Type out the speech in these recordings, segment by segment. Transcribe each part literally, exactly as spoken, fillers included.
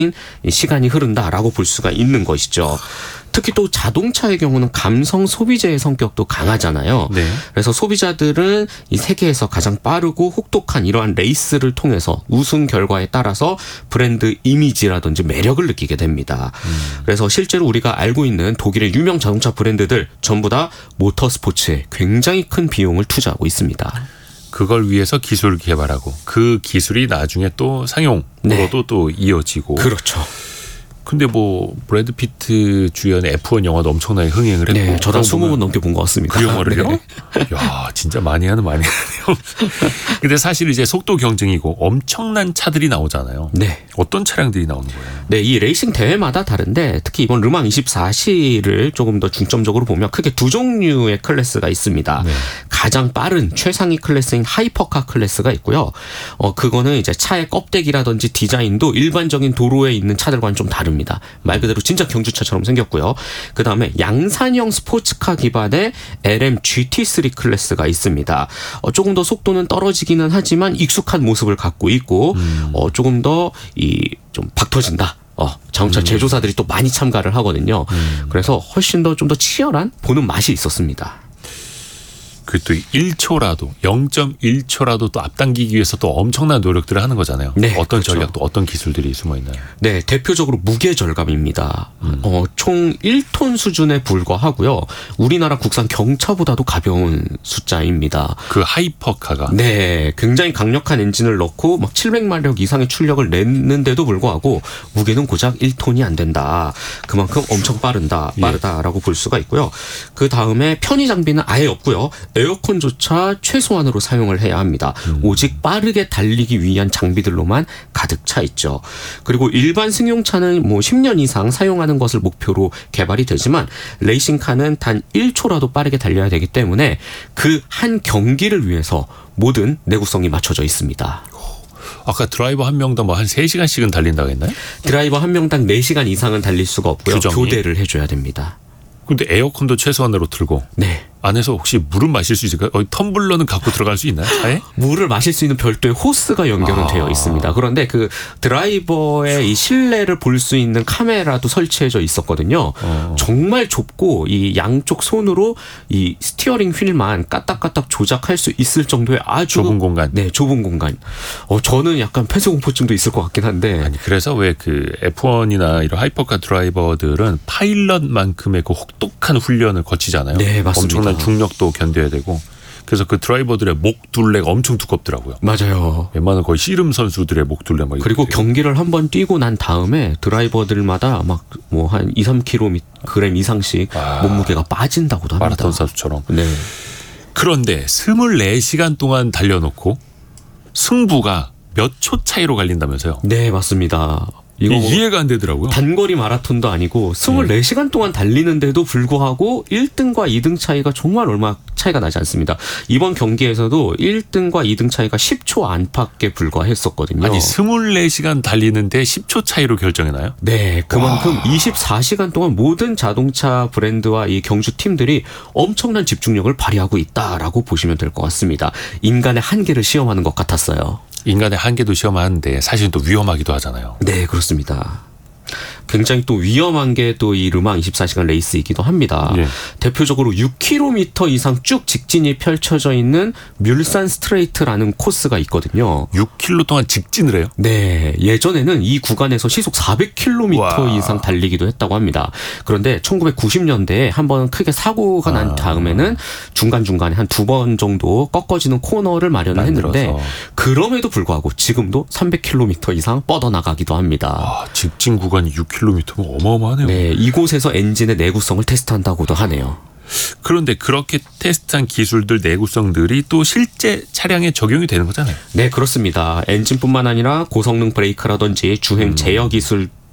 시간이 흐른다라고 볼 수가 있는 것이죠. 특히 또 자동차의 경우는 감성 소비재의 성격도 강하잖아요. 네. 그래서 소비자들은 이 세계에서 가장 빠르고 혹독한 이러한 레이스를 통해서 우승 결과에 따라서 브랜드 이미지라든지 매력을 느끼게 됩니다. 음. 그래서 실제로 우리가 알고 있는 독일의 유명 자동차 브랜드들 전부 다 모터스포츠에 굉장히 큰 비용을 투자하고 있습니다. 그걸 위해서 기술을 개발하고 그 기술이 나중에 또 상용으로도 네. 또 이어지고. 그렇죠. 근데 뭐 브래드 피트 주연의 에프원 영화도 엄청나게 흥행을 했고. 네, 저도 스무 번 넘게 본 것 같습니다. 그 영화를요? 네. 야, 진짜 많이 하는 많이 하네요. 근데 사실 이제 속도 경쟁이고 엄청난 차들이 나오잖아요. 네. 어떤 차량들이 나오는 거예요? 네, 이 레이싱 대회마다 다른데 특히 이번 르망 이십사 시를 조금 더 중점적으로 보면 크게 두 종류의 클래스가 있습니다. 네. 가장 빠른 최상위 클래스인 하이퍼카 클래스가 있고요. 어, 그거는 이제 차의 껍데기라든지 디자인도 일반적인 도로에 있는 차들과는 좀 다릅니다. 말 그대로 진짜 경주차처럼 생겼고요. 그 다음에 양산형 스포츠카 기반의 엘엠 지티 쓰리 클래스가 있습니다. 어, 조금 더 속도는 떨어지기는 하지만 익숙한 모습을 갖고 있고 음. 어, 조금 더 이 좀 박 터진다. 어, 자동차 음. 제조사들이 또 많이 참가를 하거든요. 음. 그래서 훨씬 더 좀 더 치열한 보는 맛이 있었습니다. 그 또 일 초라도 영 점 일 초라도 또 앞당기기 위해서 또 엄청난 노력들을 하는 거잖아요. 네, 어떤 그렇죠. 전략 또 어떤 기술들이 숨어 있나요? 네, 대표적으로 무게 절감입니다. 음. 어, 총 일 톤 수준에 불과하고요. 우리나라 국산 경차보다도 가벼운 숫자입니다. 그 하이퍼카가? 네, 굉장히 강력한 엔진을 넣고 막 칠백 마력 이상의 출력을 냈는데도 불구하고 무게는 고작 일 톤이 안 된다. 그만큼 엄청 빠른다, 빠르다라고 예. 볼 수가 있고요. 그 다음에 편의 장비는 아예 없고요. 에어컨조차 최소한으로 사용을 해야 합니다. 음. 오직 빠르게 달리기 위한 장비들로만 가득 차 있죠. 그리고 일반 승용차는 뭐 십 년 이상 사용하는 것을 목표로 개발이 되지만 레이싱카는 단 일 초라도 빠르게 달려야 되기 때문에 그 한 경기를 위해서 모든 내구성이 맞춰져 있습니다. 아까 드라이버 한 명당 뭐 한 세 시간씩은 달린다고 했나요? 드라이버 한 명당 네 시간 이상은 달릴 수가 없고요. 규정이? 교대를 해줘야 됩니다. 근데 에어컨도 최소한으로 틀고 네. 안에서 혹시 물은 마실 수 있을까요? 어, 텀블러는 갖고 들어갈 수 있나요? 차에? 물을 마실 수 있는 별도의 호스가 연결은 아. 되어 있습니다. 그런데 그 드라이버의 이 실내를 볼 수 있는 카메라도 설치해져 있었거든요. 어. 정말 좁고 이 양쪽 손으로 이 스티어링 휠만 까딱까딱 조작할 수 있을 정도의 아주 좁은 공간. 네, 좁은 공간. 어, 저는 약간 폐쇄공포증도 있을 것 같긴 한데. 아니 그래서 왜 그 에프원이나 이런 하이퍼카 드라이버들은 파일럿만큼의 그 혹독한 훈련을 거치잖아요. 네, 맞습니다. 엄청난 중력도 견뎌야 되고 그래서 그 드라이버들의 목 둘레가 엄청 두껍더라고요. 맞아요. 웬만한 거의 씨름 선수들의 목 둘레 막 그리고 경기를 한번 뛰고 난 다음에 드라이버들마다 막 뭐 한 이, 삼 킬로그램 이상씩 아, 몸무게가 빠진다고도 합니다. 마라톤 선수처럼. 네. 그런데 스물네 시간 동안 달려놓고 승부가 몇 초 차이로 갈린다면서요? 네, 맞습니다. 이거 뭐 이해가 안 되더라고요. 단거리 마라톤도 아니고 스물네 시간 동안 달리는데도 불구하고 일 등과 이 등 차이가 정말 얼마 차이가 나지 않습니다. 이번 경기에서도 일 등과 이 등 차이가 십 초 안팎에 불과했었거든요. 아니 스물네 시간 달리는데 십 초 차이로 결정해나요? 네. 그만큼 와. 이십사 시간 동안 모든 자동차 브랜드와 이 경주 팀들이 엄청난 집중력을 발휘하고 있다라고 보시면 될 것 같습니다. 인간의 한계를 시험하는 것 같았어요. 인간의 한계도 시험하는데 사실은 또 위험하기도 하잖아요. 네, 그렇습니다. 굉장히 또 위험한 게 또 이 르망 이십사 시간 레이스이기도 합니다. 예. 대표적으로 육 킬로미터 이상 쭉 직진이 펼쳐져 있는 뮬산 스트레이트라는 코스가 있거든요. 육 킬로미터 동안 직진을 해요? 네. 예전에는 이 구간에서 시속 사백 킬로미터 와. 이상 달리기도 했다고 합니다. 그런데 천구백구십 년대에 한번 크게 사고가 난 다음에는 중간중간에 한 두 번 정도 꺾어지는 코너를 마련을 만들어서. 했는데 그럼에도 불구하고 지금도 삼백 킬로미터 이상 뻗어나가기도 합니다. 와, 직진 구간이 육 킬로미터면 어마어마하네요. 네, 이곳에서 엔진의 내구성을 테스트한다고도 하네요. 그런데 그렇게 테스트한 기술들, 내구성들이 또 실제 차량에 적용이 되는 거잖아요. 네, 그렇습니다. 엔진뿐만 아니라 고성능 브레이크라든지 주행 제어 기술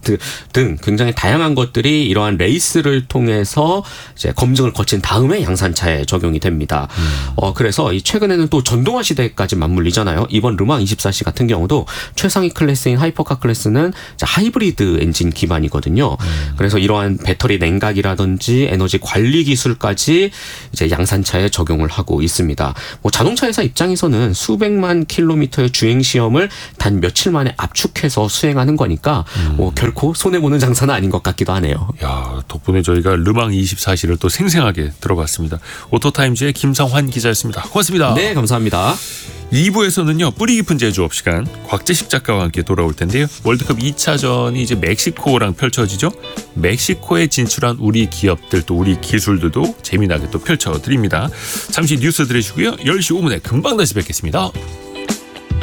테스트 등 굉장히 다양한 것들이 이러한 레이스를 통해서 이제 검증을 거친 다음에 양산차에 적용이 됩니다. 음. 어, 그래서 이 최근에는 또 전동화 시대까지 맞물리잖아요. 이번 르망 이십사 시 같은 경우도 최상위 클래스인 하이퍼카 클래스는 하이브리드 엔진 기반이거든요. 음. 그래서 이러한 배터리 냉각이라든지 에너지 관리 기술까지 이제 양산차에 적용을 하고 있습니다. 뭐 자동차 회사 입장에서는 수백만 킬로미터의 주행 시험을 단 며칠 만에 압축해서 수행하는 거니까 음. 뭐 결코 손해보는 장사는 아닌 것 같기도 하네요. 야, 덕분에 저희가 르망 이십사 시를 또 생생하게 들어봤습니다. 오토타임즈의 김성환 기자였습니다. 고맙습니다. 네, 감사합니다. 이 부에서는요, 뿌리 깊은 제조업 시간 곽재식 작가와 함께 돌아올 텐데요. 월드컵 이 차전이 이제 멕시코랑 펼쳐지죠. 멕시코에 진출한 우리 기업들 또 우리 기술들도 재미나게 또 펼쳐드립니다. 잠시 뉴스 들으시고요. 열 시 오 분에 금방 다시 뵙겠습니다.